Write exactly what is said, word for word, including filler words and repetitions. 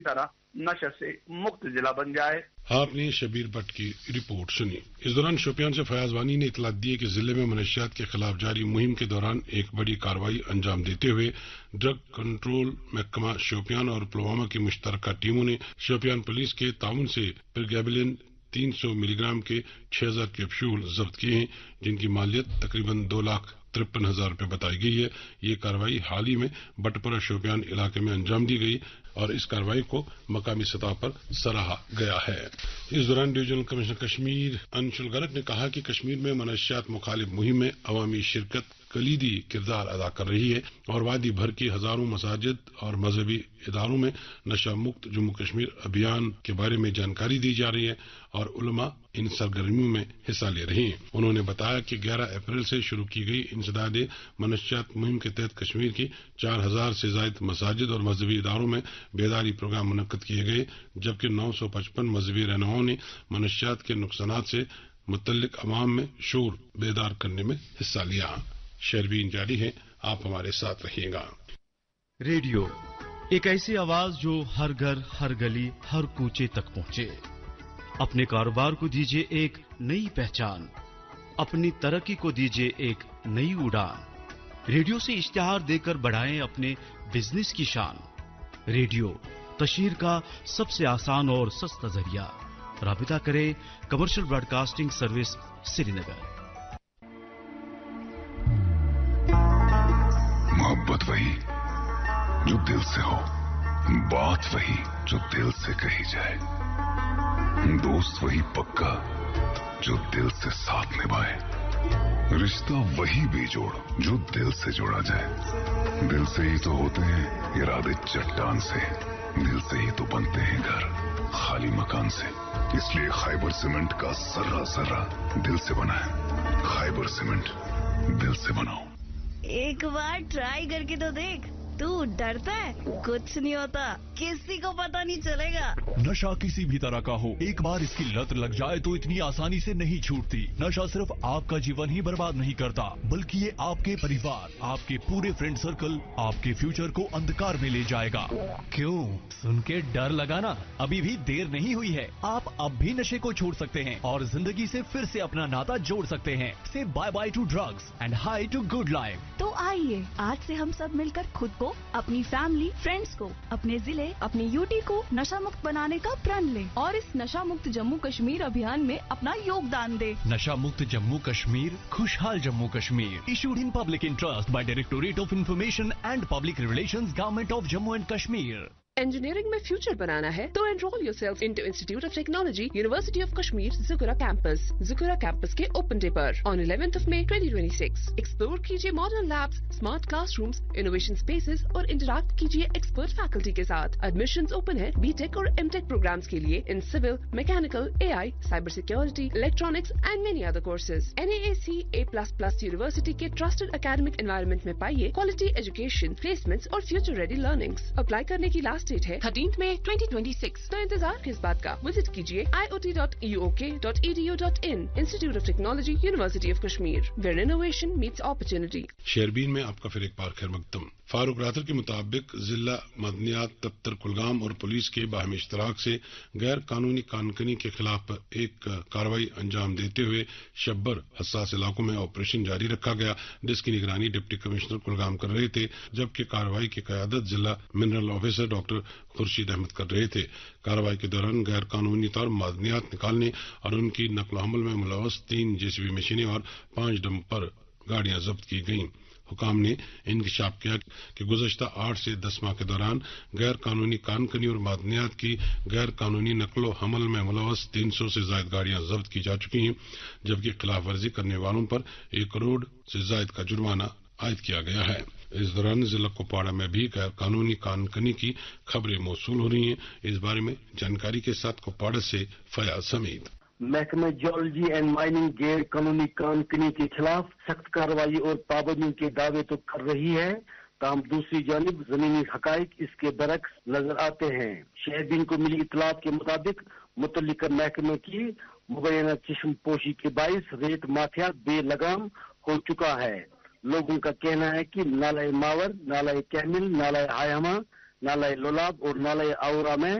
तरह नशे से मुक्त जिला बन जाए। आपने शबीर भट्ट की रिपोर्ट सुनी। इस दौरान शोपियान से फयाज वानी ने इतला दी कि जिले में मनशियात के खिलाफ जारी मुहिम के दौरान एक बड़ी कार्रवाई अंजाम देते हुए ड्रग कंट्रोल महकमा शोपियान और पुलवामा की मुश्तरका टीमों ने शोपियान पुलिस के ताउन से प्रेगाबिलिन तीन सौ मिलीग्राम के छह हजार कैप्सूल जब्त किए हैं, जिनकी मालियत तकरीबन दो लाख तिरपन हजार रुपये बताई गई है। ये कार्रवाई हाल ही में बटपुरा शोपियान इलाके में अंजाम दी गई और इस कार्रवाई को मकामी सतह पर सराहा गया है। इस दौरान डिवीजनल कमिश्नर कश्मीर अंशुल गर्ग ने कहा कि कश्मीर में मनशियात मुखालिफ मुहिम में अवामी शिरकत कलीदी किरदार अदा कर रही है और वादी भर की हजारों मसाजिद और मजहबी इदारों में नशा मुक्त जम्मू कश्मीर अभियान के बारे में जानकारी दी जा रही है और उलमा इन सरगर्मियों में हिस्सा ले रहे हैं। उन्होंने बताया कि ग्यारह अप्रैल से शुरू की गई इंसदाद मनशियात मुहिम के तहत कश्मीर की चार हजार से ज्यादा मसाजिद और मजहबी इदारों में बेदारी प्रोग्राम मुनक्कद किए गए, जबकि नौ सौ पचपन मजहबी रहनुमाओं ने मनशियात के नुकसानात से मुतल्लिक अवाम में शोर बेदार करने में हिस्सा लिया। शर्बीन जारी है, आप हमारे साथ रहिएगा। रेडियो एक ऐसी आवाज जो हर घर, हर गली, हर कूचे तक पहुंचे। अपने कारोबार को दीजिए एक नई पहचान, अपनी तरक्की को दीजिए एक नई उड़ान। रेडियो से इश्तिहार देकर बढ़ाएं अपने बिजनेस की शान। रेडियो तशहीर का सबसे आसान और सस्ता जरिया। राबिता करें कमर्शियल ब्रॉडकास्टिंग सर्विस श्रीनगर। मोहब्बत वही जो दिल से हो, बात वही जो दिल से कही जाए, दोस्त वही पक्का जो दिल से साथ निभाए, रिश्ता वही बेजोड़ जो दिल से जोड़ा जाए। दिल से ही तो होते हैं इरादे चट्टान से, दिल से ही तो बनते हैं घर खाली मकान से। इसलिए खैबर सीमेंट का सर्रा सर्रा दिल से बना है। खैबर सीमेंट, दिल से बनाओ। एक बार ट्राई करके तो देख, तू डरता है? कुछ नहीं होता, किसी को पता नहीं चलेगा। नशा किसी भी तरह का हो, एक बार इसकी लत लग जाए तो इतनी आसानी से नहीं छूटती। नशा सिर्फ आपका जीवन ही बर्बाद नहीं करता, बल्कि ये आपके परिवार, आपके पूरे फ्रेंड सर्कल, आपके फ्यूचर को अंधकार में ले जाएगा। क्यों? सुन के डर लगा ना? अभी भी देर नहीं हुई है। आप अब भी नशे को छोड़ सकते हैं और जिंदगी से फिर से अपना नाता जोड़ सकते हैं। से bye by two drugs and high to good life. तो आइए आज से हम सब मिलकर खुद को, अपनी फैमिली, फ्रेंड्स को, अपने जिले, अपनी यूटी को नशा मुक्त बनाने का प्रण लें और इस नशा मुक्त जम्मू कश्मीर अभियान में अपना योगदान दें। नशा मुक्त जम्मू कश्मीर, खुशहाल Jammu Kashmir. Issued in public interest by directorate of information and public relations, government of Jammu and Kashmir. Engineering में फ्यूचर बनाना है तो enrol yourself into institute of technology, university of Kashmir, ज़ुकुरा campus. ज़ुकुरा campus के ओपन डे पर on eleventh of May twenty twenty six explore कीजिए modern labs, smart classrooms, innovation spaces और interact कीजिए expert faculty के साथ। एडमिशंस ओपन है BTech और MTech programmes के लिए in civil, mechanical, AI, cyber security, electronics and many other courses. NAAC A plus plus university के ट्रस्टेड एकेडमिक एनवायरनमेंट में पाइए क्वालिटी एजुकेशन, प्लेसमेंट्स और फ्यूचर रेडी लर्निंग्स। अप्लाई करने की लास्ट डेट है थर्टीन्थ मई twenty twenty six. तो इंतजार किस बात का? विजिट कीजिए आई ओ टी डॉट ई ओ के dot E D U dot in. Institute of technology, university of Kashmir, where innovation meets opportunity. शेरबीन में आपका फिर एक बार खैर मकदम। फारूक राथर के मुताबिक जिला मदनियात दफ्तर कुलगाम और पुलिस के बाहमी इश्तराक से गैर कानूनी कानकनी के खिलाफ एक कार्रवाई अंजाम देते हुए शब्बर हसास इलाकों में ऑपरेशन जारी रखा गया, जिसकी निगरानी डिप्टी कमिश्नर कुलगाम कर रहे थे, जबकि कार्रवाई की क़यादत जिला mineral officer doctor Khurshid Ahmad कर रहे थे। कार्रवाई के दौरान गैर कानूनी तौर मादनियात निकालने और उनकी नकल हमल में मुलव्वस तीन जेसीबी मशीनें और पांच डंपर गाड़ियां जब्त की गईं। हुकाम ने इंकशाफ किया कि गुज़श्ता आठ से दस माह के दौरान गैर कानूनी कानकनी और मादनियात की गैर कानूनी नकलो हमल में मुलव्वस तीन सौ से ज्यादा गाड़ियां जब्त की जा चुकी हैं, जबकि खिलाफ वर्जी करने वालों पर एक करोड़ से ज्यादा का जुर्माना आयद किया गया है। इस दौरान जिला कुपवाड़ा में भी गैर कानूनी कानकनी की खबरें मौसूल हो रही हैं। इस बारे में जानकारी के साथ कुपवाड़ा से फयाज समीद। महकमा जियोलॉजी एंड माइनिंग गैर कानूनी कानकनी के खिलाफ सख्त कार्रवाई और पाबंदियों के दावे तो कर रही है, ताहम दूसरी जानिब जमीनी हकाइक इसके बरक्स नजर आते हैं। शहरीन को मिली इतलात के मुताबिक मुतल्लिका महकमे की मुबैना चश्म पोशी के बाइस रेत माफिया बेलगाम हो चुका है। लोगों का कहना है कि नाला मावर, नाला कैमिल, नाला हायमा, नाला लोलाब और नाला आउरा में